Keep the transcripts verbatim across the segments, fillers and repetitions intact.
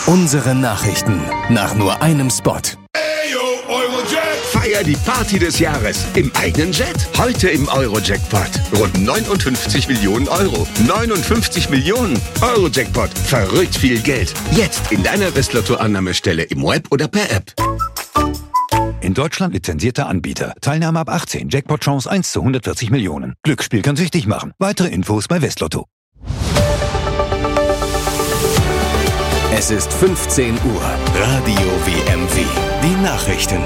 Unsere Nachrichten nach nur einem Spot. Feier die Party des Jahres im eigenen Jet. Heute im Euro-Jackpot. Rund neunundfünfzig Millionen Euro. neunundfünfzig Millionen Euro-Jackpot. Verrückt viel Geld. Jetzt in deiner Westlotto-Annahmestelle im Web oder per App. In Deutschland lizenzierter Anbieter. Teilnahme ab achtzehn. Jackpot-Chance eins zu hundertvierzig Millionen. Glücksspiel kann süchtig machen. Weitere Infos bei Westlotto. Es ist fünfzehn Uhr. Radio W M W. Die Nachrichten.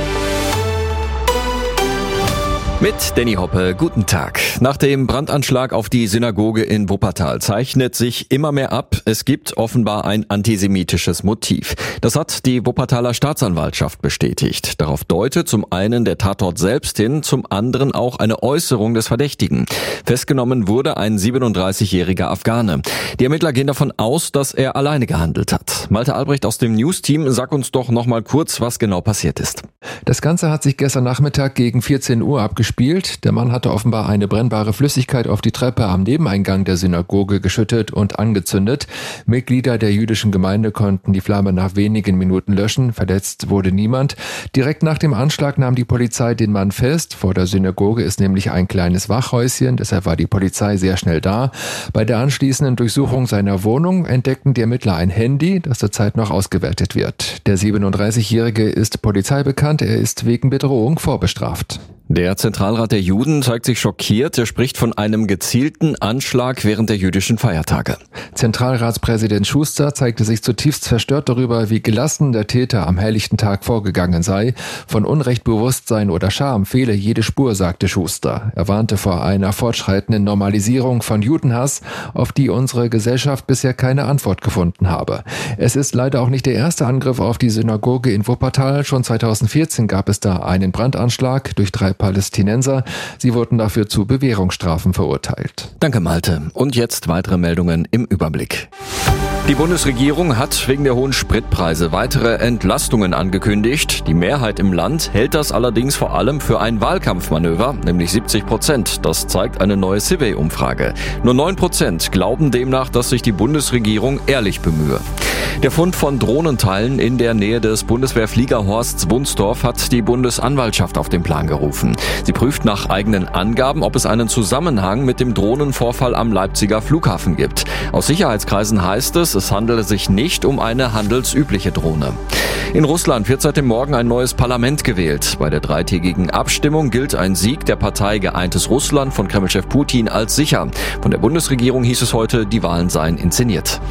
Mit Danny Hoppe, guten Tag. Nach dem Brandanschlag auf die Synagoge in Wuppertal zeichnet sich immer mehr ab, es gibt offenbar ein antisemitisches Motiv. Das hat die Wuppertaler Staatsanwaltschaft bestätigt. Darauf deutet zum einen der Tatort selbst hin, zum anderen auch eine Äußerung des Verdächtigen. Festgenommen wurde ein siebenunddreißigjähriger Afghane. Die Ermittler gehen davon aus, dass er alleine gehandelt hat. Malte Albrecht aus dem News-Team, sag uns doch noch mal kurz, was genau passiert ist. Das Ganze hat sich gestern Nachmittag gegen vierzehn Uhr abgespielt. Der Mann hatte offenbar eine brennbare Flüssigkeit auf die Treppe am Nebeneingang der Synagoge geschüttet und angezündet. Mitglieder der jüdischen Gemeinde konnten die Flamme nach wenigen Minuten löschen. Verletzt wurde niemand. Direkt nach dem Anschlag nahm die Polizei den Mann fest. Vor der Synagoge ist nämlich ein kleines Wachhäuschen. Deshalb war die Polizei sehr schnell da. Bei der anschließenden Durchsuchung seiner Wohnung entdeckten die Ermittler ein Handy, das zurzeit noch ausgewertet wird. Der siebenunddreißigjährige ist Polizei bekannt. Er ist wegen Bedrohung vorbestraft. Der Zentralrat der Juden zeigt sich schockiert. Er spricht von einem gezielten Anschlag während der jüdischen Feiertage. Zentralratspräsident Schuster zeigte sich zutiefst verstört darüber, wie gelassen der Täter am helllichten Tag vorgegangen sei. Von Unrechtbewusstsein oder Scham fehle jede Spur, sagte Schuster. Er warnte vor einer fortschreitenden Normalisierung von Judenhass, auf die unsere Gesellschaft bisher keine Antwort gefunden habe. Es ist leider auch nicht der erste Angriff auf die Synagoge in Wuppertal. Schon zweitausendvierzehn gab es da einen Brandanschlag durch drei Palästinenser. Sie wurden dafür zu Bewährungsstrafen verurteilt. Danke, Malte. Und jetzt weitere Meldungen im Überblick. Die Bundesregierung hat wegen der hohen Spritpreise weitere Entlastungen angekündigt. Die Mehrheit im Land hält das allerdings vor allem für ein Wahlkampfmanöver, nämlich siebzig Prozent. Das zeigt eine neue Survey-Umfrage. Nur neun Prozent glauben demnach, dass sich die Bundesregierung ehrlich bemühe. Der Fund von Drohnenteilen in der Nähe des Bundeswehrfliegerhorsts Wunsdorf hat die Bundesanwaltschaft auf den Plan gerufen. Sie prüft nach eigenen Angaben, ob es einen Zusammenhang mit dem Drohnenvorfall am Leipziger Flughafen gibt. Aus Sicherheitskreisen heißt es, es handele sich nicht um eine handelsübliche Drohne. In Russland wird seit dem Morgen ein neues Parlament gewählt. Bei der dreitägigen Abstimmung gilt ein Sieg der Partei Geeintes Russland von Kremlchef Putin als sicher. Von der Bundesregierung hieß es heute, die Wahlen seien inszeniert.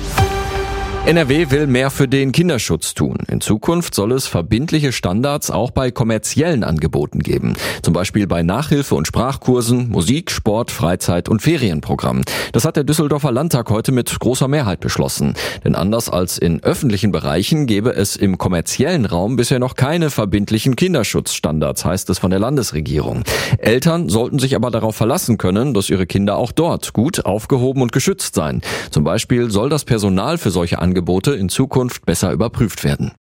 N R W will mehr für den Kinderschutz tun. In Zukunft soll es verbindliche Standards auch bei kommerziellen Angeboten geben. Zum Beispiel bei Nachhilfe- und Sprachkursen, Musik, Sport, Freizeit- und Ferienprogrammen. Das hat der Düsseldorfer Landtag heute mit großer Mehrheit beschlossen. Denn anders als in öffentlichen Bereichen gäbe es im kommerziellen Raum bisher noch keine verbindlichen Kinderschutzstandards, heißt es von der Landesregierung. Eltern sollten sich aber darauf verlassen können, dass ihre Kinder auch dort gut aufgehoben und geschützt seien. Zum Beispiel soll das Personal für solche Angebote Angebote in Zukunft besser überprüft werden.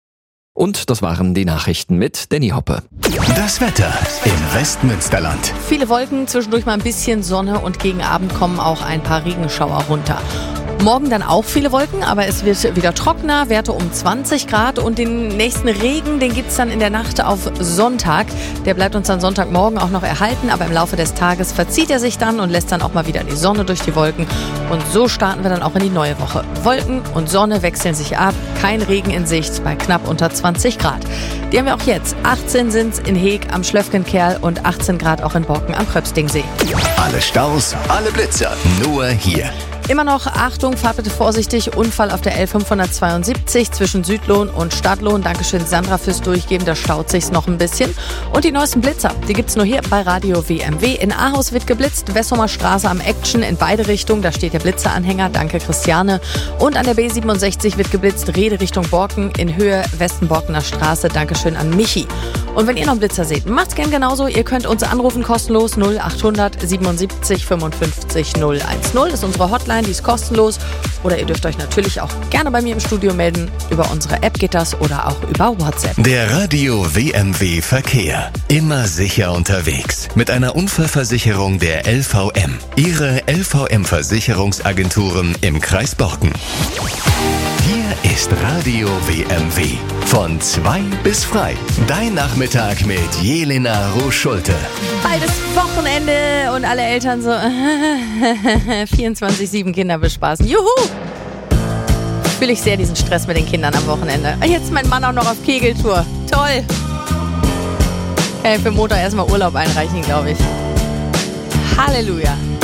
Und das waren die Nachrichten mit Danny Hoppe. Das Wetter im Westmünsterland. Viele Wolken, zwischendurch mal ein bisschen Sonne und gegen Abend kommen auch ein paar Regenschauer runter. Morgen dann auch viele Wolken, aber es wird wieder trockener, Werte um zwanzig Grad und den nächsten Regen, den gibt's dann in der Nacht auf Sonntag. Der bleibt uns dann Sonntagmorgen auch noch erhalten, aber im Laufe des Tages verzieht er sich dann und lässt dann auch mal wieder die Sonne durch die Wolken. Und so starten wir dann auch in die neue Woche. Wolken und Sonne wechseln sich ab, kein Regen in Sicht bei knapp unter zwanzig Grad. Die haben wir auch jetzt. achtzehn sind's in Heeg am Schlöffgenkerl und achtzehn Grad auch in Borken am Pröpstingsee. Alle Staus, alle Blitzer, nur hier. Immer noch Achtung, fahrt bitte vorsichtig, Unfall auf der L fünfhundertzweiundsiebzig zwischen Südlohn und Stadtlohn. Dankeschön Sandra fürs Durchgeben, da staut sich's noch ein bisschen. Und die neuesten Blitzer, die gibt's nur hier bei Radio W M W. In Ahaus wird geblitzt, Wessumer Straße am Action in beide Richtungen, da steht der Blitzeranhänger, danke Christiane. Und an der B siebenundsechzig wird geblitzt, Rede Richtung Borken in Höhe Westenborkener Straße, Dankeschön an Michi. Und wenn ihr noch einen Blitzer seht, macht's gern genauso, ihr könnt uns anrufen kostenlos null achthundert siebenundsiebzig fünfundfünfzig null eins null, das ist unsere Hotline. Die ist kostenlos. Oder ihr dürft euch natürlich auch gerne bei mir im Studio melden. Über unsere App geht das oder auch über WhatsApp. Der Radio W M W Verkehr. Immer sicher unterwegs. Mit einer Unfallversicherung der L V M. Ihre L V M-Versicherungsagenturen im Kreis Borken. Hier ist Radio W M W. Von zwei bis frei. Dein Nachmittag mit Jelena Roos-Schulte. Bald ist Wochenende und alle Eltern so vierundzwanzig sieben Kinder bespaßen. Juhu! Fühle ich sehr diesen Stress mit den Kindern am Wochenende. Jetzt mein Mann auch noch auf Kegeltour. Toll! Kann ich für Montag erstmal Urlaub einreichen, glaube ich. Halleluja!